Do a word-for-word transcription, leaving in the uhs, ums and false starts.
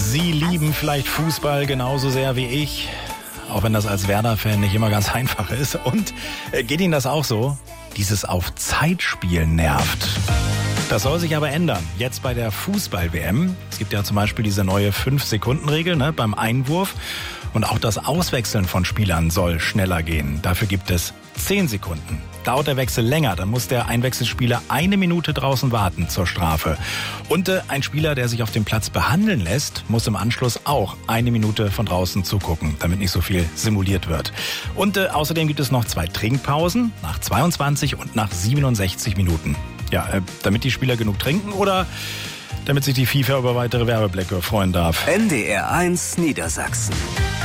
Sie lieben vielleicht Fußball genauso sehr wie ich, auch wenn das als Werder-Fan nicht immer ganz einfach ist. Und äh, geht Ihnen das auch so? Dieses auf Zeit spielen nervt. Das soll sich aber ändern. Jetzt bei der Fußball-W M. Es gibt ja zum Beispiel diese neue fünf Sekunden Regel ne, beim Einwurf. Und auch das Auswechseln von Spielern soll schneller gehen. Dafür gibt es zehn Sekunden. Dauert der Wechsel länger, dann muss der Einwechselspieler eine Minute draußen warten zur Strafe. Und äh, ein Spieler, der sich auf dem Platz behandeln lässt, muss im Anschluss auch eine Minute von draußen zugucken, damit nicht so viel simuliert wird. Und äh, außerdem gibt es noch zwei Trinkpausen, nach zweiundzwanzig und nach siebenundsechzig Minuten. Ja, äh, damit die Spieler genug trinken oder damit sich die FIFA über weitere Werbeblecke freuen darf. N D R eins Niedersachsen.